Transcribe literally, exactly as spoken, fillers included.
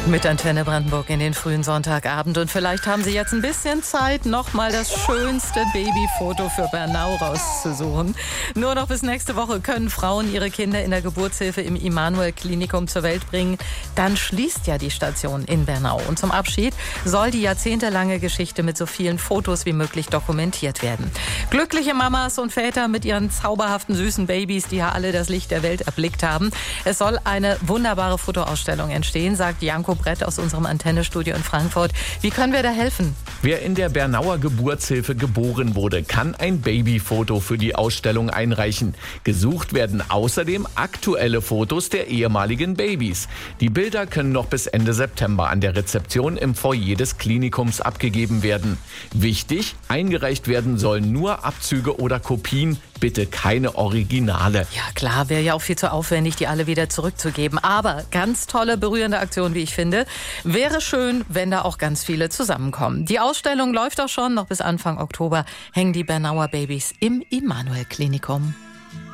Mit Antenne Brandenburg in den frühen Sonntagabend. Und vielleicht haben Sie jetzt ein bisschen Zeit, nochmal das schönste Babyfoto für Bernau rauszusuchen. Nur noch bis nächste Woche können Frauen ihre Kinder in der Geburtshilfe im Immanuel-Klinikum zur Welt bringen. Dann schließt ja die Station in Bernau. Und zum Abschied soll die jahrzehntelange Geschichte mit so vielen Fotos wie möglich dokumentiert werden. Glückliche Mamas und Väter mit ihren zauberhaften, süßen Babys, die ja alle das Licht der Welt erblickt haben. Es soll eine wunderbare Fotoausstellung entstehen, sagt Janko Brett aus unserem Antennestudio in Frankfurt. Wie können wir da helfen? Wer in der Bernauer Geburtshilfe geboren wurde, kann ein Babyfoto für die Ausstellung einreichen. Gesucht werden außerdem aktuelle Fotos der ehemaligen Babys. Die Bilder können noch bis Ende September an der Rezeption im Foyer des Klinikums abgegeben werden. Wichtig, eingereicht werden sollen nur Abzüge oder Kopien, bitte keine Originale. Ja klar, wäre ja auch viel zu aufwendig, die alle wieder zurückzugeben. Aber ganz tolle, berührende Aktion, wie ich finde. Wäre schön, wenn da auch ganz viele zusammenkommen. Die Ausstellung läuft auch schon. Noch bis Anfang Oktober hängen die Bernauer Babys im Immanuel-Klinikum.